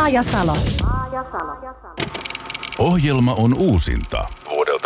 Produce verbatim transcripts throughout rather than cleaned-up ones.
Maa ja Salo. Ohjelma on uusinta vuodelta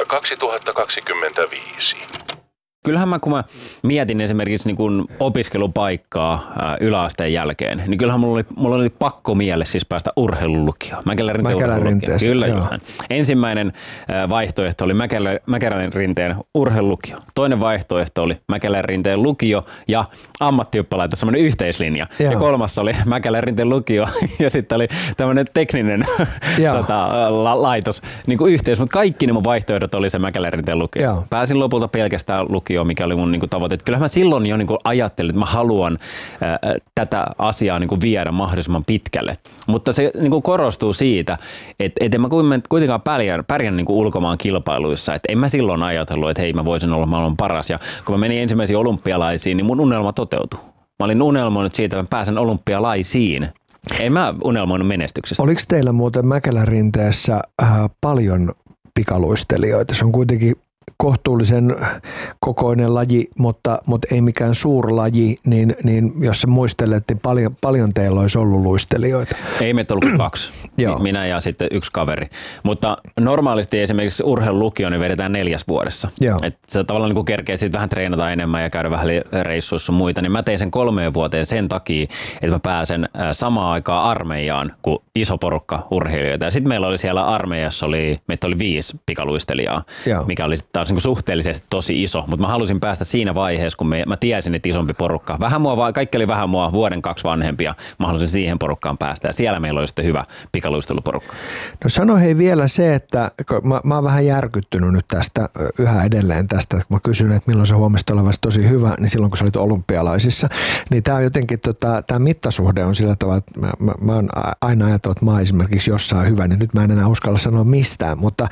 kaksituhattakaksikymmentäviisi. Kyllähän mä, kun mä mietin esimerkiksi niin kuin opiskelupaikkaa ää, yläasteen jälkeen, niin kyllähän mulla oli, mulla oli pakko miele siis päästä urheilulukioon. Mäkelärinteen urheilulukioon. Kyllä, joo. Ensimmäinen ää, vaihtoehto oli Mäkelä, Mäkelärinteen urheilulukio. Toinen vaihtoehto oli Mäkelärinteen lukio ja ammattioppilaitos, semmoinen yhteislinja. Joo. Ja kolmas oli Mäkelärinteen lukio ja sitten oli tämmöinen tekninen tota, la, laitos niin kuin yhteys. Mutta kaikki ne mun vaihtoehdot oli se Mäkelärinteen lukio. Joo. Pääsin lopulta pelkästään lukioon, mikä oli mun niinku tavoite. Kyllähän mä silloin jo niinku ajattelin, että mä haluan ää, tätä asiaa niinku viedä mahdollisimman pitkälle. Mutta se niinku korostuu siitä, että et en mä kuitenkaan pärjää, pärjää niinku ulkomaan kilpailuissa. Et en mä silloin ajatellut, että hei, mä voisin olla maailman paras. Ja kun mä menin ensimmäisiin olympialaisiin, niin mun unelma toteutui. Mä olin unelmoinut siitä, että mä pääsen olympialaisiin. En mä unelmoinut menestyksestä. Oliko teillä muuten Mäkelärinteessä äh, paljon pikaluistelijoita? Se on kuitenkin kohtuullisen kokoinen laji, mutta, mutta ei mikään suurlaji, niin, niin jos sä muistelet, niin paljon, paljon teillä olisi ollut luistelijoita. Ei meitä ollut kuin kaksi. Minä ja sitten yksi kaveri. Mutta normaalisti esimerkiksi urheilulukio niin vedetään neljäs vuodessa. Että sä tavallaan niin kerkeet sitten vähän treenata enemmän ja käydä vähän reissuissa muita, niin mä tein sen kolmeen vuoteen sen takia, että mä pääsen samaan aikaan armeijaan kuin iso porukka urheilijoita. Ja sitten meillä oli siellä armeijassa, oli, meitä oli viisi pikaluistelijaa, Joo. mikä oli taas niin suhteellisesti tosi iso, mutta mä halusin päästä siinä vaiheessa, kun me, mä tiesin, että isompi porukka. Vähän mua, kaikki oli vähän mua vuoden kaksi vanhempia. Mä halusin siihen porukkaan päästä ja siellä meillä oli sitten hyvä pikaluisteluporukka. No sano hei vielä se, että mä, mä oon vähän järkyttynyt nyt tästä yhä edelleen tästä, kun mä kysyn, että milloin sä huomasit olevasi tosi hyvä, niin silloin kun sä olit olympialaisissa, niin tää on jotenkin, tota, tää mittasuhde on sillä tavalla, että mä, mä, mä oon aina ajatellut, että mä oon esimerkiksi jossain hyvä, niin nyt mä en enää uskalla sanoa mistään, mutta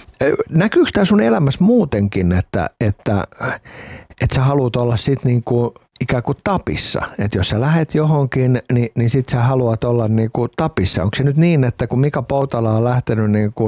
näkyykö tää sun elämässä muutenkin, että, että, että sä haluat olla sit niinku ikään kuin tapissa, että jos sä lähet johonkin, niin, niin sit sä haluat olla niinku tapissa. Onko se nyt niin, että kun Mika Poutala on lähtenyt niinku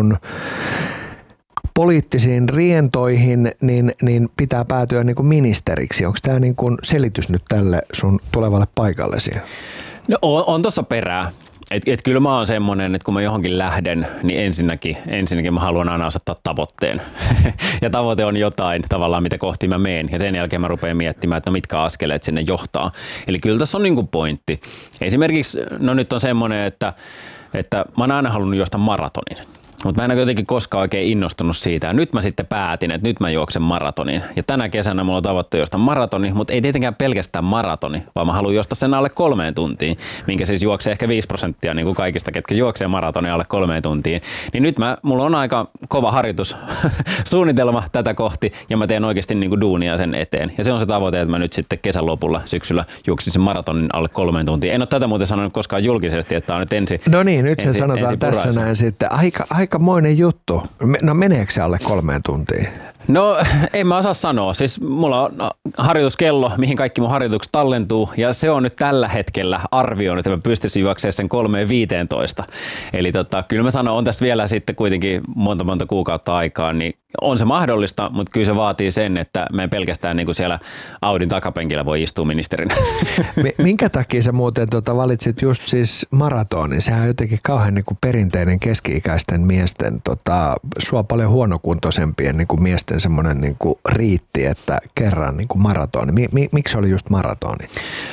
poliittisiin rientoihin, niin, niin pitää päätyä niinku ministeriksi? Onko tämä niinku selitys nyt tälle sun tulevalle paikallesi? No on, on tuossa perää. Et, et kyllä mä oon semmonen, että kun mä johonkin lähden, niin ensinnäkin, ensinnäkin mä haluan aina asettaa tavoitteen. Ja tavoite on jotain tavallaan, mitä kohti mä meen. Ja sen jälkeen mä rupean miettimään, että no mitkä askeleet sinne johtaa. Eli kyllä tässä on niinku pointti. Esimerkiksi, no nyt on semmonen, että, että mä oon aina halunnut juosta maratonin. Mutta mä en ole jotenkin koskaan oikein innostunut siitä. Ja nyt mä sitten päätin, että nyt mä juoksen maratonin. Ja tänä kesänä mulla on tavoitteena juosta maratoni, mutta ei tietenkään pelkästään maratoni, vaan mä haluan juosta sen alle kolmeen tuntiin, minkä siis juoksee ehkä viisi prosenttia niin kuin kaikista, ketkä juoksee maratonia alle kolmeen tuntiin. Niin nyt mä, mulla on aika kova harjoitussuunnitelma tätä kohti, ja mä teen oikeasti niin kuin duunia sen eteen. Ja se on se tavoite, että mä nyt sitten kesän lopulla syksyllä juoksisin maratonin alle kolmeen tuntiin. En ole tätä muuten sanonut koskaan julkisesti, että on nyt ensi. No niin, nyt se sanotaan tässä näin sitten. Aika, aika Aikamoinen juttu. No meneekö se alle kolmeen tuntiin? No en mä osaa sanoa. Siis mulla on harjoituskello, mihin kaikki mun harjoitukset tallentuu, ja se on nyt tällä hetkellä arvioinut, että mä pystyisin juoksemaan sen kolmeen viiteentoista. Eli tota, kyllä mä sanon, on tässä vielä sitten kuitenkin monta monta kuukautta aikaa, niin on se mahdollista, mutta kyllä se vaatii sen, että me pelkästään niin kuin siellä Audin takapenkillä voi istua ministerinä. Minkä takia sä muuten tota, valitsit just siis maratonin? Sehän on jotenkin kauhean niin kuin perinteinen keski-ikäisten miesten, tota, sua paljon huonokuntoisempien niin kuin miesten semmoinen niin kuin riitti, että kerran niin kuin maratoni. Miksi oli just maratoni?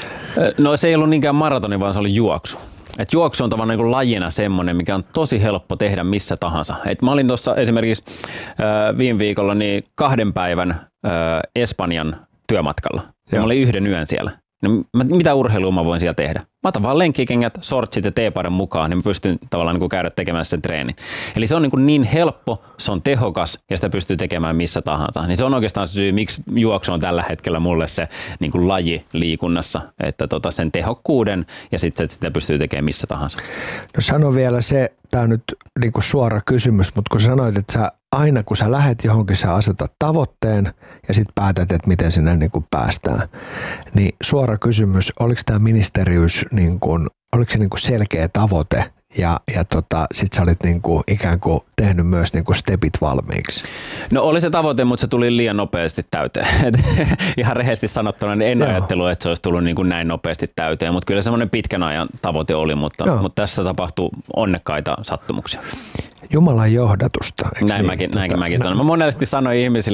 No se ei ollut niinkään maratoni, vaan se oli juoksu. Et juoksu on tavallaan niin kuin lajina semmoinen, mikä on tosi helppo tehdä missä tahansa. Et mä olin tuossa esimerkiksi äh, viime viikolla niin kahden päivän äh, Espanjan työmatkalla. Ja mä olin yhden yön siellä. No, mitä urheilua mä voin siellä tehdä? Mä otan vaan lenkkikengät, shortsit ja teepaidan mukaan, niin mä pystyn tavallaan niin kuin käydä tekemään sen treenin. Eli se on niin, kuin niin helppo, se on tehokas ja sitä pystyy tekemään missä tahansa. Niin se on oikeastaan se syy, miksi juoksu on tällä hetkellä mulle se niin kuin laji liikunnassa, että tota sen tehokkuuden ja sitten että sitä pystyy tekemään missä tahansa. No sano vielä se, tämä on nyt niin kuin suora kysymys, mutta kun sanoit, että sä aina kun sä lähet johonkin, sä asetat tavoitteen ja sitten päätät, että miten sinne niin kuin päästään. Niin suora kysymys, oliko tämä ministeriys niin kuin oliko se niin kuin selkeä tavoite ja, ja tota, sit sä olit niin kuin ikään kuin tehnyt myös niin kuin stepit valmiiksi? No oli se tavoite, mutta se tuli liian nopeasti täyteen. Et ihan rehellisesti sanottuna niin en ajattelu, että se olisi tullut niin kuin näin nopeasti täyteen, mutta kyllä semmoinen pitkän ajan tavoite oli, mutta, mutta tässä tapahtuu onnekkaita sattumuksia. Jumalan johdatusta. Näin niin? mäkin, näinkin tota, mäkin sanon. Mä monesti sanoin ihmisille,